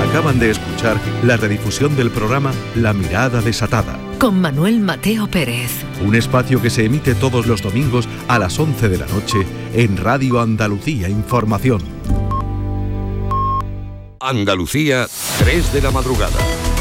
Acaban de escuchar la redifusión del programa La Mirada Desatada, con Manuel Mateo Pérez. Un espacio que se emite todos los domingos a las 11 de la noche en Radio Andalucía Información. Andalucía, 3 de la madrugada.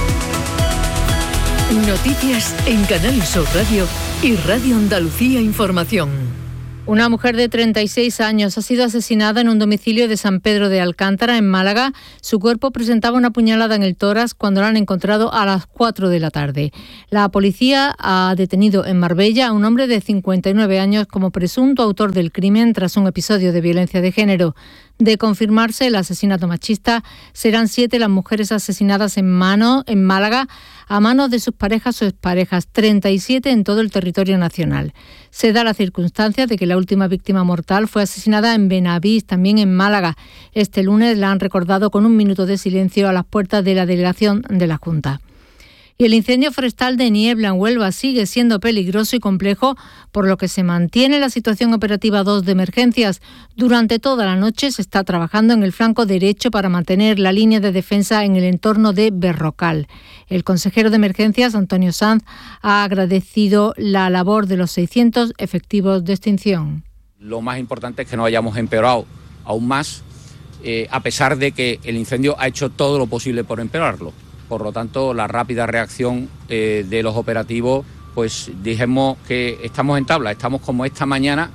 Noticias en Canal Sur Radio y Radio Andalucía Información. Una mujer de 36 años ha sido asesinada en un domicilio de San Pedro de Alcántara, en Málaga. Su cuerpo presentaba una puñalada en el tórax cuando la han encontrado a las 4 de la tarde. La policía ha detenido en Marbella a un hombre de 59 años como presunto autor del crimen tras un episodio de violencia de género. De confirmarse el asesinato machista, serán 7 las mujeres asesinadas en Málaga a manos de sus parejas o exparejas, 37 en todo el territorio nacional. Se da la circunstancia de que la última víctima mortal fue asesinada en Benavís, también en Málaga. Este lunes la han recordado con un minuto de silencio a las puertas de la delegación de la Junta. Y el incendio forestal de Niebla, en Huelva, sigue siendo peligroso y complejo, por lo que se mantiene la situación operativa 2 de emergencias. Durante toda la noche se está trabajando en el flanco derecho para mantener la línea de defensa en el entorno de Berrocal. El consejero de emergencias, Antonio Sanz, ha agradecido la labor de los 600 efectivos de extinción. Lo más importante es que no hayamos empeorado aún más, a pesar de que el incendio ha hecho todo lo posible por empeorarlo. Por lo tanto, la rápida reacción de los operativos, pues dijimos que estamos en tabla, estamos como esta mañana.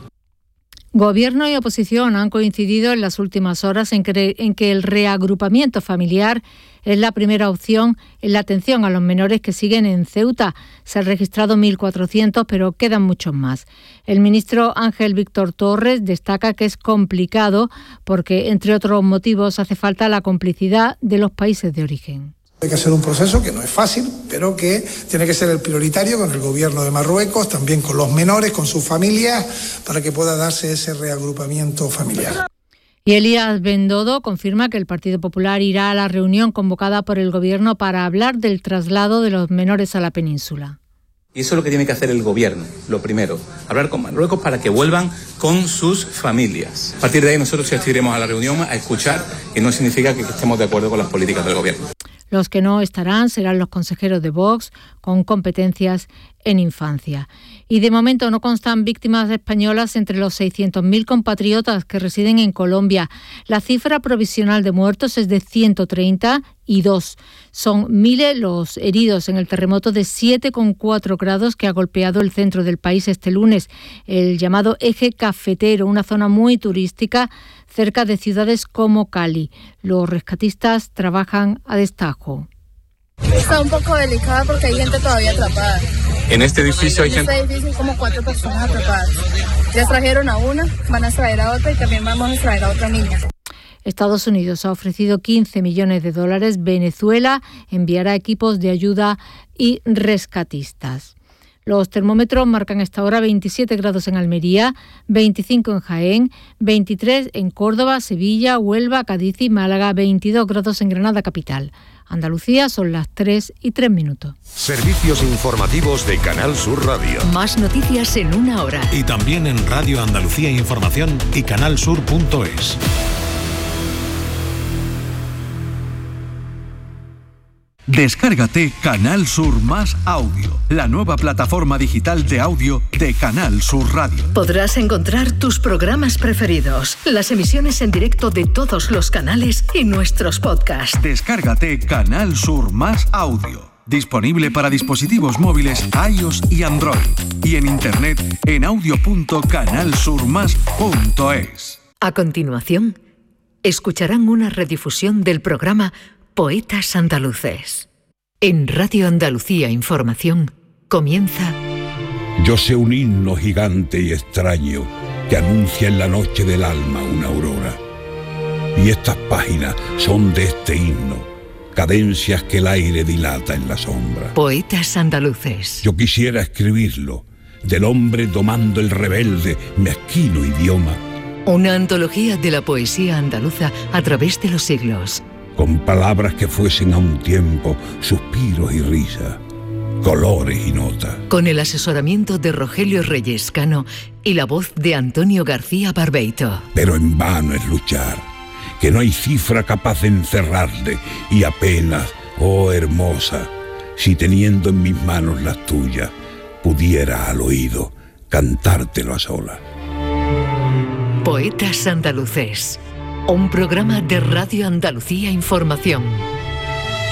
Gobierno y oposición han coincidido en las últimas horas en que el reagrupamiento familiar es la primera opción en la atención a los menores que siguen en Ceuta. Se han registrado 1.400, pero quedan muchos más. El ministro Ángel Víctor Torres destaca que es complicado porque, entre otros motivos, hace falta la complicidad de los países de origen. Hay que hacer un proceso que no es fácil, pero que tiene que ser el prioritario con el gobierno de Marruecos, también con los menores, con sus familias, para que pueda darse ese reagrupamiento familiar. Y Elías Bendodo confirma que el Partido Popular irá a la reunión convocada por el gobierno para hablar del traslado de los menores a la península. Y eso es lo que tiene que hacer el gobierno, lo primero, hablar con Marruecos para que vuelvan con sus familias. A partir de ahí nosotros asistiremos a la reunión a escuchar, y no significa que estemos de acuerdo con las políticas del gobierno. Los que no estarán serán los consejeros de Vox con competencias en infancia. Y de momento no constan víctimas españolas entre los 600.000 compatriotas que residen en Colombia. La cifra provisional de muertos es de 132. Son 1.000 los heridos en el terremoto de 7,4 grados que ha golpeado el centro del país este lunes. El llamado eje cafetero, una zona muy turística cerca de ciudades como Cali. Los rescatistas trabajan a destajo. Está un poco delicada porque hay gente todavía atrapada. En este edificio hay gente. En este edificio hay como 4 personas atrapadas. Ya trajeron a una, van a traer a otra y también vamos a traer a otra niña. Estados Unidos ha ofrecido $15 millones. Venezuela enviará equipos de ayuda y rescatistas. Los termómetros marcan a esta hora 27 grados en Almería, 25 en Jaén, 23 en Córdoba, Sevilla, Huelva, Cádiz y Málaga, 22 grados en Granada capital. Andalucía son las 3:03. Servicios informativos de Canal Sur Radio. Más noticias en una hora. Y también en Radio Andalucía Información y canalsur.es. Descárgate Canal Sur Más Audio, la nueva plataforma digital de audio de Canal Sur Radio. Podrás encontrar tus programas preferidos, las emisiones en directo de todos los canales y nuestros podcasts. Descárgate Canal Sur Más Audio, disponible para dispositivos móviles iOS y Android, y en internet en audio.canalsurmas.es. A continuación, escucharán una redifusión del programa Poetas Andaluces. En Radio Andalucía Información comienza... Yo sé un himno gigante y extraño que anuncia en la noche del alma una aurora. Y estas páginas son de este himno, cadencias que el aire dilata en la sombra. Poetas Andaluces. Yo quisiera escribirlo, del hombre domando el rebelde, mezquino idioma. Una antología de la poesía andaluza a través de los siglos. Con palabras que fuesen a un tiempo suspiros y risa, colores y notas. Con el asesoramiento de Rogelio Reyes Cano y la voz de Antonio García Barbeito. Pero en vano es luchar, que no hay cifra capaz de encerrarle, y apenas, oh hermosa, si teniendo en mis manos las tuyas, pudiera al oído cantártelo a solas. Poetas Andaluces, un programa de Radio Andalucía Información.